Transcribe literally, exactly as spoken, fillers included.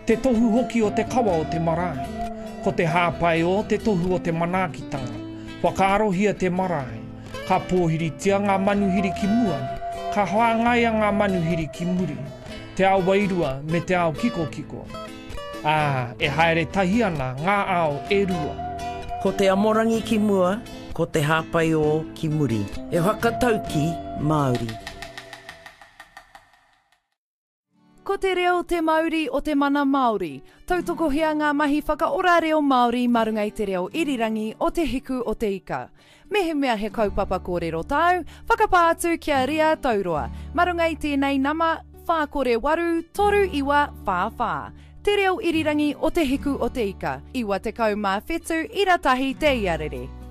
Te tohu hoki o te kawa o te marae. Ko te hāpai o te tohu o te manaakitanga. Whakaarohia te marae. Ka pōhiritia ngā manuhiri ki mua. Ka hoangaia ngā manuhiri ki muri. Te ao wairua me te ao kiko kiko. Ah, e haere tahi ana ngā ao e rua. Ko te amorangi ki mua, ko te hāpai o ki muri. E whakatau ki Māori. Ko te reo te Māori o te mana Māori. Tautokohia ngā mahi whakaora reo Māori marunga i te reo irirangi o te hiku o te ika. Mehe mea he kaupapa kōrero tau, whakapātu kia ria tauroa. Marunga i tēnei nama, whākore waru, toru iwa, whāwhā. Te reo irirangi o te hiku o te ika. Iwa te kau mā whetu, ira tahi te iarere.